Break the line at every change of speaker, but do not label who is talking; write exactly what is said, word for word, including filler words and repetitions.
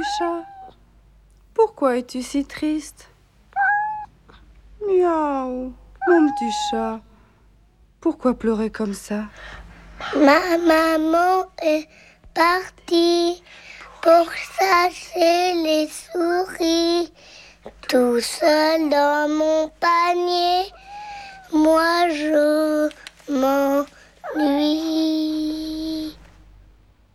petit chat? Pourquoi es-tu si triste? Miaou, mon petit chat. Pourquoi pleurer comme ça?
Ma maman est partie pour chasser les souris. Tout seul dans mon panier, moi je m'ennuie.